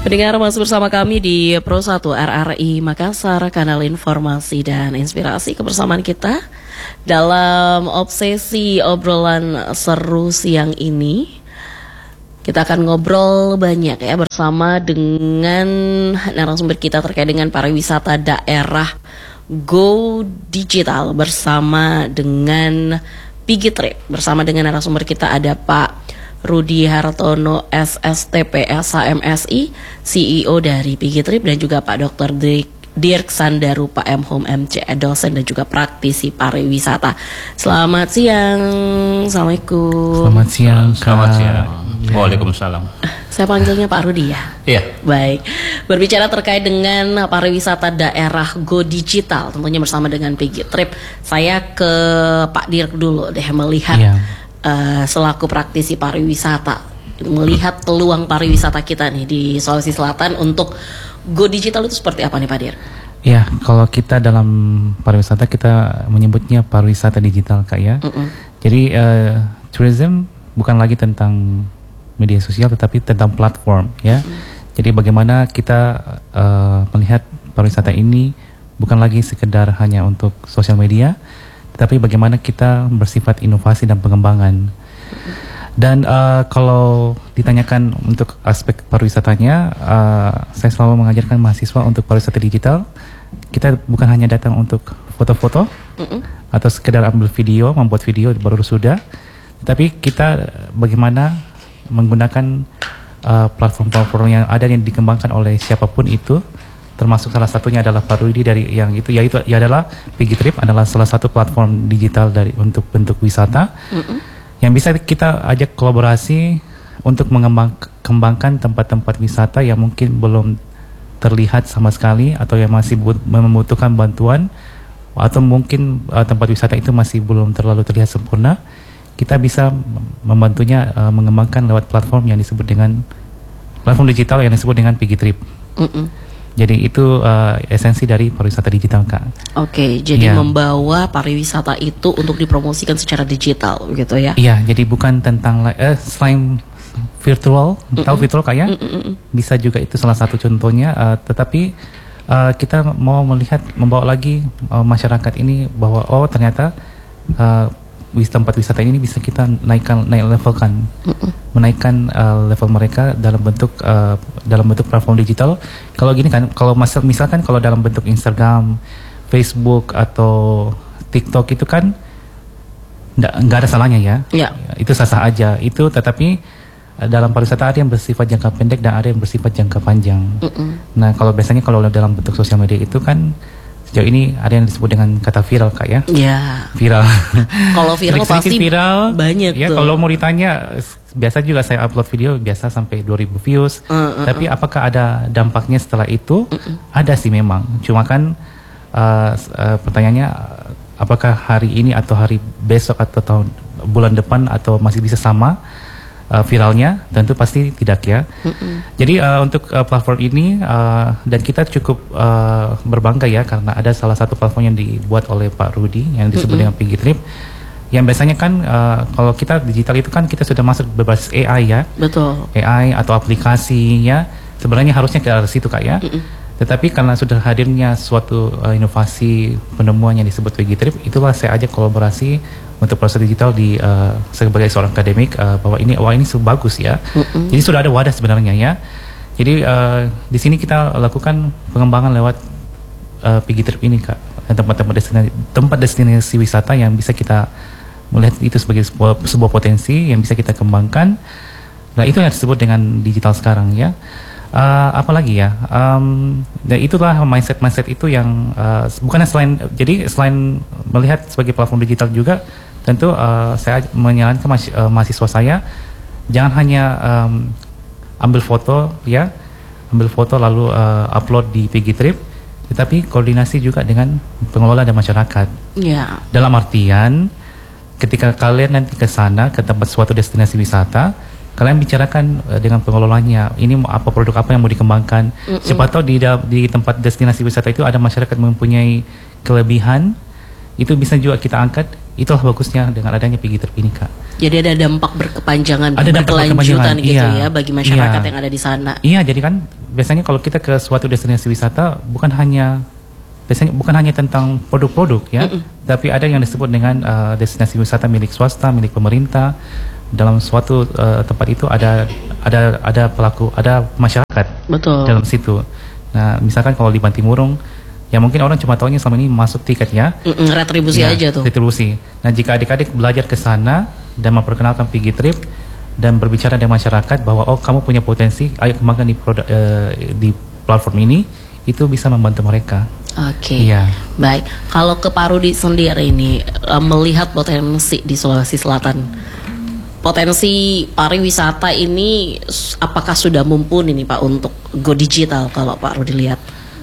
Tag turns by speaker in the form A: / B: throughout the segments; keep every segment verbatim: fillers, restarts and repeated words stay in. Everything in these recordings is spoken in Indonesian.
A: Pendengar masih bersama kami di Pro satu R R I Makassar, kanal informasi dan inspirasi. Kebersamaan kita dalam obsesi obrolan seru siang ini, kita akan ngobrol banyak ya bersama dengan narasumber kita terkait dengan pariwisata daerah Go Digital bersama dengan Pigi Trip. Bersama dengan narasumber kita ada Pak Rudi Hartono S S T P S H M S I, C E O dari Pigi Trip, dan juga Pak Doktor Dirk Sandarupa M Home M C, dosen dan juga praktisi pariwisata. Selamat siang. Assalamualaikum.
B: Selamat siang.
C: Selamat siang. Waalaikumsalam.
A: Saya panggilnya Pak Rudi ya?
C: Iya.
A: Baik. Berbicara terkait dengan pariwisata daerah Go Digital, tentunya bersama dengan Pigi Trip. Saya ke Pak Dirk dulu deh, melihat iya. uh, selaku praktisi pariwisata, melihat peluang pariwisata kita nih di Sulawesi Selatan untuk Go Digital itu seperti apa nih Pak Dirk?
B: Ya, kalau kita dalam pariwisata kita menyebutnya pariwisata digital Kak ya. Uh-uh. Jadi uh, tourism bukan lagi tentang media sosial tetapi tentang platform ya. Hmm. Jadi bagaimana kita uh, melihat pariwisata ini bukan lagi sekedar hanya untuk sosial media, tetapi bagaimana kita bersifat inovasi dan pengembangan. Hmm. Dan uh, kalau ditanyakan untuk aspek pariwisatanya, uh, saya selalu mengajarkan mahasiswa untuk pariwisata digital. Kita bukan hanya datang untuk foto-foto hmm. atau sekedar ambil video, membuat video baru sudah, tapi kita bagaimana menggunakan uh, platform-platform yang ada yang dikembangkan oleh siapapun itu, termasuk salah satunya adalah Pak Rudi dari yang itu, yaitu ya adalah Pigi Trip adalah salah satu platform digital dari untuk bentuk wisata mm-hmm. yang bisa kita ajak kolaborasi untuk mengembangkan tempat-tempat wisata yang mungkin belum terlihat sama sekali atau yang masih membutuhkan bantuan, atau mungkin uh, tempat wisata itu masih belum terlalu terlihat sempurna. Kita bisa membantunya uh, mengembangkan lewat platform yang disebut dengan platform digital yang disebut dengan Pigi Trip. Mm-mm. Jadi itu uh, esensi dari pariwisata digital Kak.
A: Oke, okay, jadi ya. Membawa pariwisata itu untuk dipromosikan secara digital, gitu ya?
B: Iya, jadi bukan tentang uh, selain virtual, Mm-mm. tahu virtual Kak ya? Mm-mm. Bisa juga itu salah satu contohnya. Uh, tetapi uh, kita mau melihat membawa lagi uh, masyarakat ini bahwa oh ternyata uh, tempat wisata ini bisa kita naikkan, naik levelkan, mm-mm. menaikkan uh, level mereka dalam bentuk uh, dalam bentuk platform digital. Kalau gini kan, kalau masal, misalkan kalau dalam bentuk Instagram, Facebook atau TikTok itu kan nggak ada salahnya ya, yeah. itu sah-sah aja. Itu tetapi uh, dalam pariwisata ada yang bersifat jangka pendek dan ada yang bersifat jangka panjang. Mm-mm. Nah kalau biasanya kalau dalam bentuk sosial media itu kan sejauh ini ada yang disebut dengan kata viral Kak ya.
A: Iya.
B: Viral.
A: Kalau viral pasti
B: viral,
A: banyak
B: ya,
A: tuh.
B: Kalau mau ditanya, biasa juga saya upload video biasa sampai dua ribu views. Uh, uh, Tapi uh. apakah ada dampaknya setelah itu? Uh, uh. Ada sih memang. Cuma kan uh, uh, pertanyaannya, apakah hari ini atau hari besok atau tahun bulan depan atau masih bisa sama Uh, viralnya? Tentu pasti tidak ya. Mm-mm. Jadi uh, untuk uh, platform ini uh, dan kita cukup uh, berbangga ya karena ada salah satu platform yang dibuat oleh Pak Rudi yang disebut Mm-mm. dengan Pigi Trip. Yang biasanya kan uh, kalau kita digital itu kan kita sudah masuk berbasis A I ya.
A: Betul.
B: A I atau aplikasi ya. Sebenarnya harusnya ke arah situ Kak ya. Mm-mm. Tetapi karena sudah hadirnya suatu uh, inovasi penemuan yang disebut Pigi Trip, itulah saya ajak kolaborasi untuk proses digital di uh, sebagai seorang akademik uh, bahwa ini wah ini bagus ya. Mm-hmm. Jadi sudah ada wadah sebenarnya ya. Jadi uh, di sini kita lakukan pengembangan lewat uh, Pigi Trip ini Kak. Tempat-tempat destinasi, tempat destinasi wisata yang bisa kita melihat itu sebagai sebuah, sebuah potensi yang bisa kita kembangkan. Nah itu yang disebut dengan digital sekarang ya. Uh, apalagi ya, um, dan itulah mindset-mindset itu yang uh, bukannya selain jadi selain melihat sebagai platform digital juga, tentu uh, saya menyarankan mas, uh, mahasiswa saya jangan hanya um, ambil foto ya, ambil foto lalu uh, upload di Pigi Trip, tetapi koordinasi juga dengan pengelola dan masyarakat.
A: Yeah. Dalam
B: artian, ketika kalian nanti ke sana ke tempat suatu destinasi wisata, kalian bicarakan uh, dengan pengelolanya, ini apa produk apa yang mau dikembangkan. Mm-mm. Siapa tahu di di tempat destinasi wisata itu ada masyarakat mempunyai kelebihan, itu bisa juga kita angkat. Itulah bagusnya dengan adanya Pigi Trip ini Kak.
A: Jadi ada dampak berkepanjangan,
B: ada dampak
A: berkelanjutan
B: berkepanjangan.
A: gitu
B: iya.
A: ya bagi masyarakat
B: iya.
A: yang ada di sana.
B: Iya, jadi kan biasanya kalau kita ke suatu destinasi wisata bukan hanya biasanya bukan hanya tentang produk-produk ya, mm-mm. tapi ada yang disebut dengan uh, destinasi wisata milik swasta, milik pemerintah. Dalam suatu uh, tempat itu ada ada ada pelaku, ada masyarakat.
A: Betul.
B: Dalam situ. Nah, misalkan kalau di Bantimurung, ya mungkin orang cuma tahunya selama ini masuk tiketnya,
A: Mm-mm, retribusi
B: ya,
A: aja tuh.
B: Retribusi. Nah, jika adik-adik belajar ke sana dan memperkenalkan Piggy Trip dan berbicara dengan masyarakat bahwa oh kamu punya potensi, ayo kembangkan di produk uh, di platform ini, itu bisa membantu mereka.
A: Oke,
B: okay. Iya.
A: Baik. Kalau ke Pak Rudi sendiri ini uh, melihat potensi di Sulawesi Selatan, potensi pariwisata ini apakah sudah mumpuni nih Pak untuk go digital kalau Pak Rudi lihat?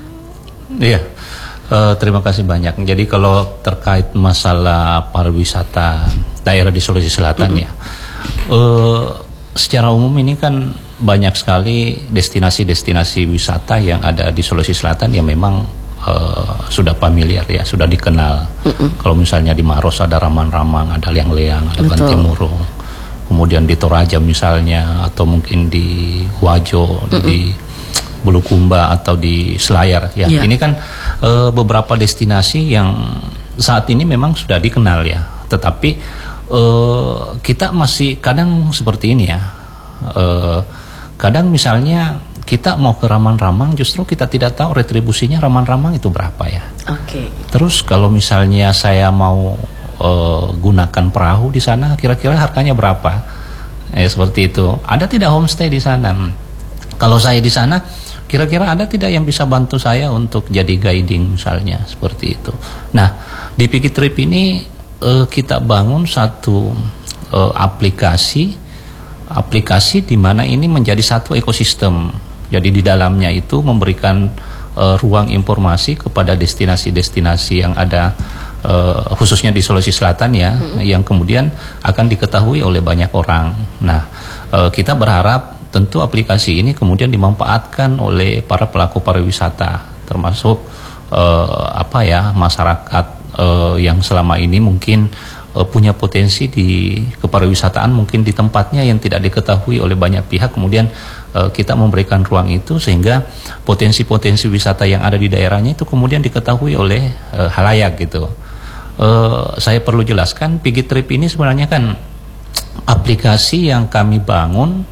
C: Iya, uh, terima kasih banyak. Jadi kalau terkait masalah pariwisata daerah di Sulawesi Selatan, mm-hmm. ya, uh, secara umum ini kan banyak sekali destinasi-destinasi wisata yang ada di Sulawesi Selatan yang memang uh, sudah familiar ya, sudah dikenal. Mm-hmm. Kalau misalnya di Maros ada Ramang-Ramang, ada Leang-Leang, ada Bantimurung. Kemudian di Toraja misalnya, atau mungkin di Wajo, mm-hmm. di Bulukumba atau di Selayar ya. Yeah. Ini kan e, beberapa destinasi yang saat ini memang sudah dikenal ya. Tetapi e, kita masih kadang seperti ini ya. E, kadang misalnya kita mau ke Ramang-Ramang, justru kita tidak tahu retribusinya Ramang-Ramang itu berapa ya. Oke. Okay. Terus kalau misalnya saya mau Uh, gunakan perahu di sana, kira-kira harganya berapa? Ya seperti itu. Ada tidak homestay di sana? Kalau saya di sana, kira-kira ada tidak yang bisa bantu saya untuk jadi guiding misalnya, seperti itu. Nah, di Piggy Trip ini uh, kita bangun satu uh, aplikasi, aplikasi di mana ini menjadi satu ekosistem. Jadi di dalamnya itu memberikan uh, ruang informasi kepada destinasi-destinasi yang ada. Uh, khususnya di Sulawesi Selatan ya, mm-hmm. yang kemudian akan diketahui oleh banyak orang. Nah, uh, kita berharap tentu aplikasi ini kemudian dimanfaatkan oleh para pelaku pariwisata, termasuk uh, apa ya masyarakat uh, yang selama ini mungkin uh, punya potensi di kepariwisataan, mungkin di tempatnya yang tidak diketahui oleh banyak pihak. Kemudian uh, kita memberikan ruang itu sehingga potensi-potensi wisata yang ada di daerahnya itu kemudian diketahui oleh uh, halayak gitu. Uh, saya perlu jelaskan, Piggy Trip ini sebenarnya kan aplikasi yang kami bangun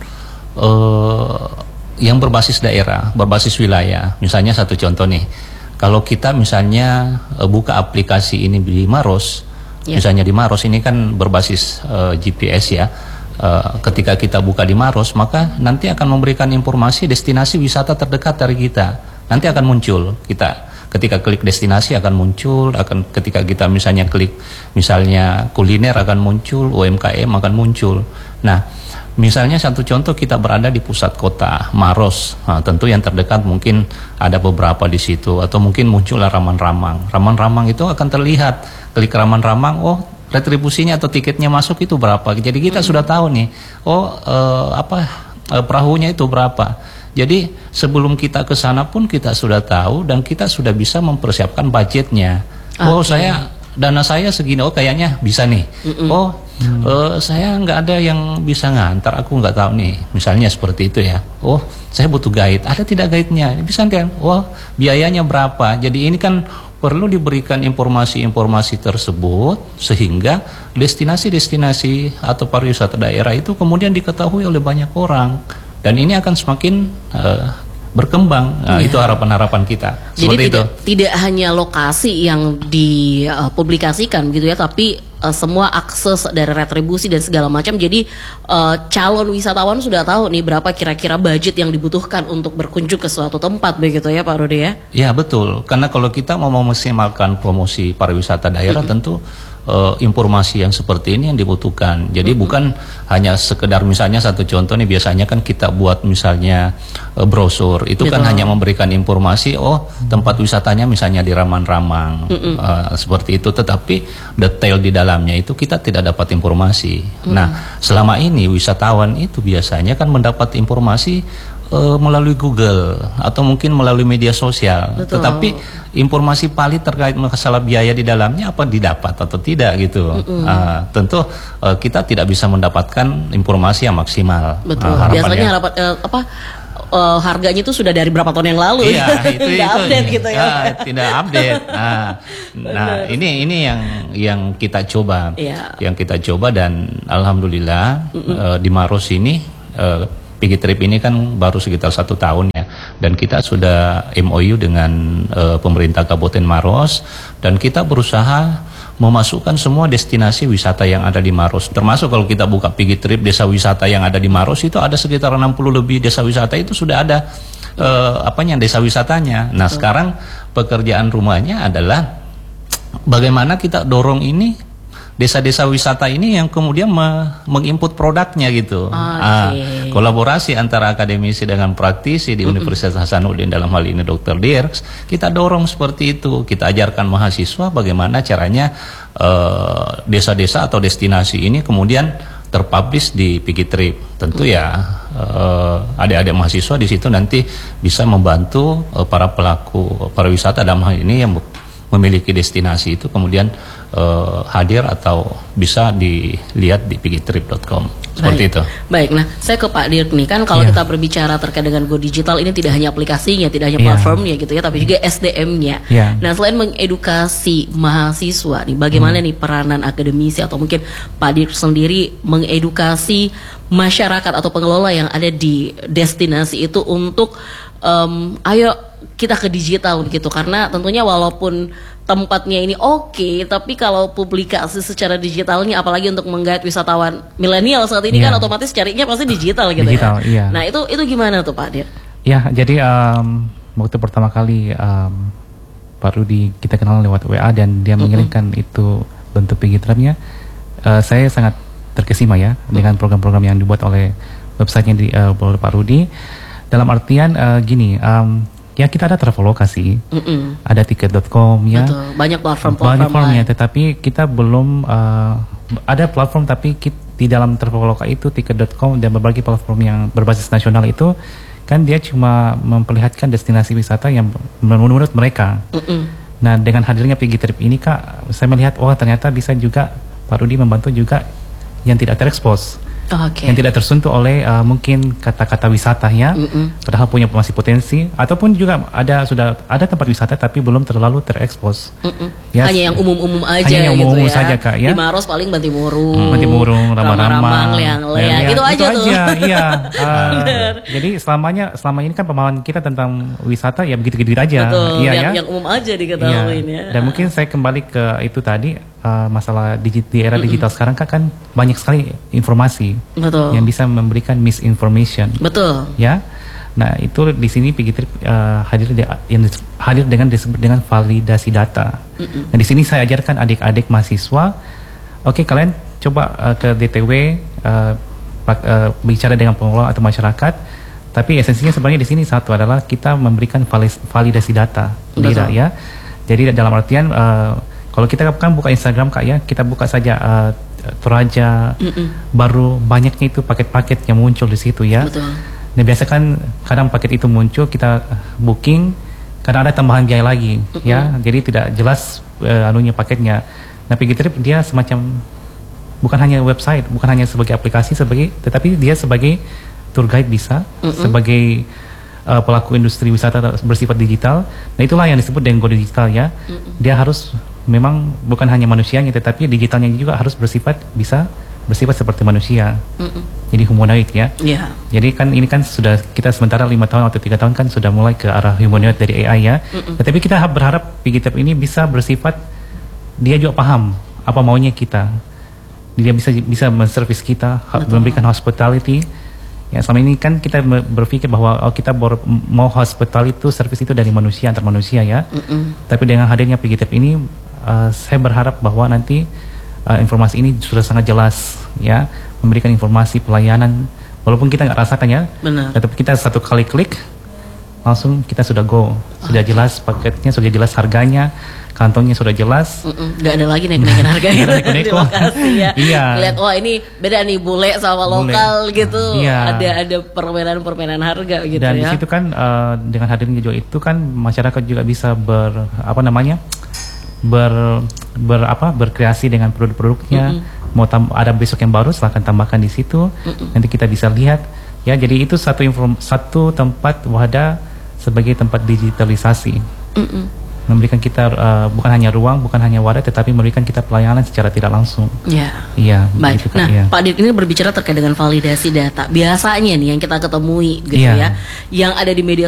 C: uh, yang berbasis daerah, berbasis wilayah. Misalnya satu contoh nih, kalau kita misalnya uh, buka aplikasi ini di Maros, yeah. misalnya di Maros ini kan berbasis uh, G P S ya. Uh, ketika kita buka di Maros, maka nanti akan memberikan informasi destinasi wisata terdekat dari kita. Nanti akan muncul kita. Ketika klik destinasi akan muncul, akan ketika kita misalnya klik misalnya kuliner akan muncul, U M K M akan muncul. Nah, misalnya satu contoh kita berada di pusat kota Maros, nah, tentu yang terdekat mungkin ada beberapa di situ, atau mungkin muncullah Ramang-Ramang. Ramang-Ramang itu akan terlihat, klik Ramang-Ramang, oh retribusinya atau tiketnya masuk itu berapa. Jadi kita hmm. sudah tahu nih, oh eh, apa eh, perahunya itu berapa. Jadi sebelum kita ke sana pun kita sudah tahu dan kita sudah bisa mempersiapkan budgetnya. Okay. Oh saya dana saya segini, oh kayaknya bisa nih. Mm-mm. Oh mm. uh, saya nggak ada yang bisa ngantar, aku nggak tahu nih. Misalnya seperti itu ya. Oh saya butuh guide, ada tidak guide-nya? Bisa kan? Oh biayanya berapa? Jadi ini kan perlu diberikan informasi-informasi tersebut sehingga destinasi-destinasi atau pariwisata daerah itu kemudian diketahui oleh banyak orang. Dan ini akan semakin uh, berkembang. Nah, ya. Itu harapan-harapan kita.
A: Jadi
C: seperti
A: tidak,
C: itu.
A: tidak hanya lokasi yang dipublikasikan gitu ya, tapi uh, semua akses dari retribusi dan segala macam. Jadi uh, calon wisatawan sudah tahu nih berapa kira-kira budget yang dibutuhkan untuk berkunjung ke suatu tempat, begitu ya Pak Rudi ya?
C: Ya betul. Karena kalau kita mau memaksimalkan promosi pariwisata daerah, mm-hmm. tentu Uh, informasi yang seperti ini yang dibutuhkan. Jadi mm-hmm. bukan hanya sekedar misalnya satu contoh nih, biasanya kan kita buat misalnya uh, brosur itu Betul. Kan hanya memberikan informasi oh tempat wisatanya misalnya di Ramang-Ramang mm-hmm. uh, seperti itu, tetapi detail di dalamnya itu kita tidak dapat informasi. Mm-hmm. Nah selama ini wisatawan itu biasanya kan mendapat informasi uh, melalui Google atau mungkin melalui media sosial. Betul. Tetapi informasi valid terkait masalah biaya di dalamnya apa didapat atau tidak gitu. Mm-hmm. uh, tentu uh, kita tidak bisa mendapatkan informasi yang maksimal.
A: Betul.
C: Uh,
A: Biasanya harapan uh, apa uh, harganya itu sudah dari berapa tahun yang lalu.
C: Iya, itu
A: nggak
C: itu
A: update gitu ya.
C: Ah, tidak update. Nah, nah ini ini yang yang kita coba,
A: Iya.
C: yang kita coba dan alhamdulillah uh, di Maros ini uh, Pigi Trip ini kan baru sekitar satu tahun ya, dan kita sudah M O U dengan uh, pemerintah Kabupaten Maros dan kita berusaha memasukkan semua destinasi wisata yang ada di Maros. Termasuk kalau kita buka Pigi Trip desa wisata yang ada di Maros itu ada sekitar enam puluh lebih desa wisata itu sudah ada uh, apanya desa wisatanya. Nah, oh. sekarang pekerjaan rumahnya adalah bagaimana kita dorong ini desa-desa wisata ini yang kemudian me menginput produknya gitu.
A: Okay.
C: Ah, kolaborasi antara akademisi dengan praktisi di Universitas Hasanuddin dalam hal ini Dokter Dirks, kita dorong seperti itu. Kita ajarkan mahasiswa bagaimana caranya desa-desa uh, atau destinasi ini kemudian terpublish di Pigi Trip. Tentu ya adik-adik uh, mahasiswa di situ nanti bisa membantu uh, para pelaku pariwisata dalam hal ini yang memiliki destinasi itu kemudian uh, hadir atau bisa dilihat di pigi trip dot com seperti
A: Baik.
C: itu.
A: Baik, nah saya ke Pak Dirk nih, kan kalau
B: yeah.
A: kita berbicara terkait dengan Go Digital ini tidak hanya aplikasinya, tidak hanya
B: Yeah.
A: platformnya gitu ya, tapi juga S D M-nya.
B: Yeah.
A: Nah, selain mengedukasi mahasiswa nih, bagaimana hmm. nih peranan akademisi atau mungkin Pak Dirk sendiri mengedukasi masyarakat atau pengelola yang ada di destinasi itu untuk um, ayo kita ke digital begitu, karena tentunya walaupun tempatnya ini oke, okay, tapi kalau publikasi secara digitalnya, apalagi untuk menggait wisatawan milenial saat ini yeah. kan otomatis carinya pasti digital gitu
B: digital,
A: ya.
B: Iya.
A: Nah itu itu gimana tuh Pak Dir?
B: Ya, jadi um, waktu pertama kali um, Pak Rudi kita kenal lewat W A dan dia mm-hmm. mengirimkan itu bentuk Pigi Trip-nya, uh, saya sangat terkesima ya mm-hmm. dengan program-program yang dibuat oleh websitenya di, uh, oleh Pak Rudi. Dalam artian uh, gini. Um, Ya kita ada Traveloka sih, mm-mm. ada tiket dot com ya.
A: Betul. Banyak platform-platform
B: Banyak platformnya,
A: lain.
B: tetapi kita belum uh, ada platform, tapi kita, di dalam Traveloka itu tiket dot com dan berbagai platform yang berbasis nasional itu kan dia cuma memperlihatkan destinasi wisata yang menurut mereka. Mm-mm. Nah dengan hadirnya Pigi Trip ini Kak, saya melihat oh ternyata bisa juga Pak Rudi membantu juga yang tidak terekspos.
A: Okay.
B: Yang tidak tersentuh oleh uh, mungkin kata-kata wisata ya, mm-mm. padahal punya masih potensi, ataupun juga ada sudah ada tempat wisata tapi belum terlalu terekspos.
A: Ya, hanya yang umum-umum aja,
B: hanya yang
A: gitu
B: umum-umum
A: ya.
B: saja Kak ya.
A: Di Maros paling Bantimurung,
B: hmm, Bantimurung, Rama-Rama,
A: Leang-leang, itu aja
B: itu
A: tuh.
B: Aja, iya. Uh, jadi selamanya selama ini kan pemahaman kita tentang wisata ya begitu-gitu aja.
A: Betul,
B: Iya
A: yang,
B: ya.
A: yang umum aja diketahuin
B: iya.
A: ya.
B: Dan mungkin saya kembali ke itu tadi. Uh, masalah digit, di era digital mm-mm. sekarang kan, kan banyak sekali informasi
A: Betul.
B: yang bisa memberikan misinformation.
A: Betul.
B: Ya, nah itu di sini Pigi Trip uh, hadir de, yang hadir dengan disebut dengan validasi data. Mm-mm. Nah di sini saya ajarkan adik-adik mahasiswa, oke okay, kalian coba uh, ke D T W uh, uh, bicara dengan pengelola atau masyarakat. Tapi esensinya sebenarnya di sini satu adalah kita memberikan validasi data, Lira, ya. Jadi dalam artian uh, kalau kita kan buka Instagram Kak ya, kita buka saja uh, Toraja, Mm-mm. baru banyaknya itu paket-paket yang muncul di situ ya.
A: Betul.
B: Nah biasa kan kadang paket itu muncul kita booking, kadang ada tambahan biaya lagi, Mm-mm. ya. Jadi tidak jelas uh, anunya paketnya. Nah Pigi Trip dia semacam bukan hanya website, bukan hanya sebagai aplikasi, sebagai, tetapi dia sebagai tour guide bisa, Mm-mm. sebagai uh, pelaku industri wisata bersifat digital. Nah itulah yang disebut dengan Go Digital ya. Mm-mm. Dia harus memang bukan hanya manusianya, tetapi digitalnya juga harus bersifat bisa bersifat seperti manusia. Mm-mm. Jadi humanoid ya.
A: Yeah.
B: Jadi kan ini kan sudah kita sementara lima tahun atau tiga tahun kan sudah mulai ke arah humanoid dari A I ya. Mm-mm. Tetapi kita berharap Pigi Trip ini bisa bersifat dia juga paham apa maunya kita. Dia bisa bisa menservis kita, Betul. memberikan hospitality. Ya selama ini kan kita berpikir bahwa oh, kita mau hospitality itu servis itu dari manusia antar manusia ya. Mm-mm. Tapi dengan hadirnya Pigi Trip ini uh, saya berharap bahwa nanti uh, informasi ini sudah sangat jelas ya, memberikan informasi pelayanan walaupun kita nggak rasakan ya.
A: Benar.
B: Tapi kita satu kali klik langsung kita sudah go, sudah
A: okay.
B: jelas paketnya, sudah jelas harganya. Kantongnya sudah jelas.
A: Nggak ada lagi naik-naikin harga gitu di lokasi ya.
B: Iya.
A: Lihat wah ini beda nih bule sama bule. Lokal gitu.
B: Iya.
A: Ada ada permainan-permainan harga gitu
B: Dan
A: ya.
B: Dan di situ kan uh, dengan hadirnya juga itu kan masyarakat juga bisa ber apa namanya? ber ber apa? berkreasi dengan produk-produknya. Mm-mm. Mau tam- ada besok yang baru silahkan tambahkan di situ. Mm-mm. Nanti kita bisa lihat Ya, jadi itu satu inform satu tempat wadah sebagai tempat digitalisasi. Mm-mm. Memberikan kita uh, bukan hanya ruang, bukan hanya wadah, tetapi memberikan kita pelayanan secara tidak langsung.
A: Ya.
B: Iya.
A: Baik.
B: Begitu,
A: nah,
B: ya.
A: Pak Dit ini berbicara terkait dengan validasi data. Biasanya nih yang kita ketemui gitu
B: ya.
A: ya, yang ada di media